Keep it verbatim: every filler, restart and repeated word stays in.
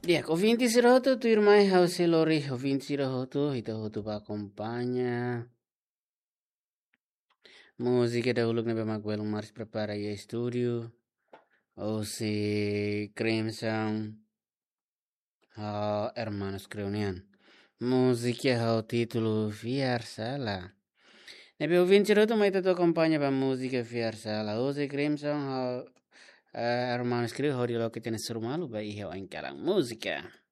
Dia, ouvinte Siroto, tu irmã José Lori, ouvinte Siroto, então tu acompanha. Música da Uluk na Maguel Mars prepara aí estúdio. Ou se Crimson, ah, Hermanos Creunian. Música o título Fiar Sala. Nebe ouvinte Siroto, mas tu acompanha para música Fiar Sala. Ou se Crimson, Hermanos Creunian, que tem esse rumalo, vai ir em aquela música.